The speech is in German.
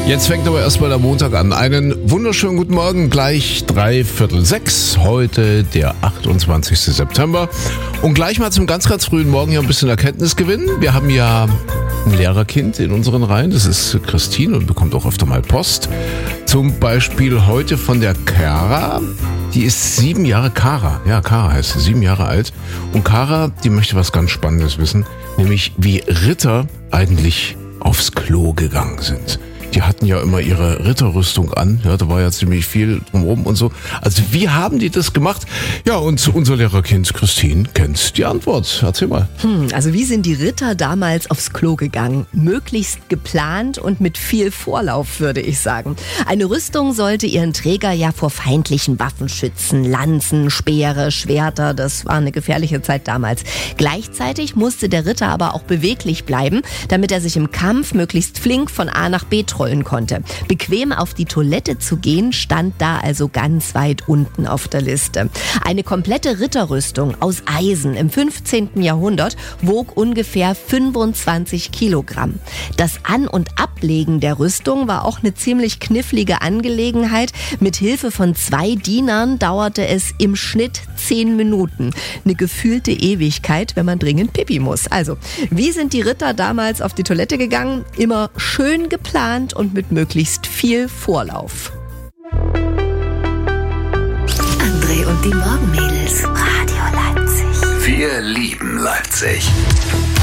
Jetzt fängt aber erstmal der Montag an. Einen wunderschönen guten Morgen, gleich 5:45, heute der 28. September. Und gleich mal zum ganz frühen Morgen hier ein bisschen Erkenntnisgewinn. Wir haben ja ein Lehrerkind in unseren Reihen, das ist Christine und bekommt auch öfter mal Post. Zum Beispiel heute von der Kara, die ist 7 Jahre, Kara heißt sie, 7 Jahre alt. Und Kara, die möchte was ganz Spannendes wissen, nämlich wie Ritter eigentlich aufs Klo gegangen sind. Die hatten ja immer ihre Ritterrüstung an, ja, da war ja ziemlich viel drumherum und so. Also wie haben die das gemacht? Ja, und unser Lehrerkind Christine kennt die Antwort. Erzähl mal. Also wie sind die Ritter damals aufs Klo gegangen? Möglichst geplant und mit viel Vorlauf, würde ich sagen. Eine Rüstung sollte ihren Träger ja vor feindlichen Waffen schützen. Lanzen, Speere, Schwerter, das war eine gefährliche Zeit damals. Gleichzeitig musste der Ritter aber auch beweglich bleiben, damit er sich im Kampf möglichst flink von A nach B rollen konnte. Bequem auf die Toilette zu gehen, stand da also ganz weit unten auf der Liste. Eine komplette Ritterrüstung aus Eisen im 15. Jahrhundert wog ungefähr 25 Kilogramm. Das An- und Ablegen der Rüstung war auch eine ziemlich knifflige Angelegenheit. Mit Hilfe von 2 Dienern dauerte es im Schnitt 10 Minuten. Eine gefühlte Ewigkeit, wenn man dringend Pipi muss. Also, wie sind die Ritter damals auf die Toilette gegangen? Immer schön geplant und mit möglichst viel Vorlauf. André und die Morgenmädels. Radio Leipzig. Wir lieben Leipzig.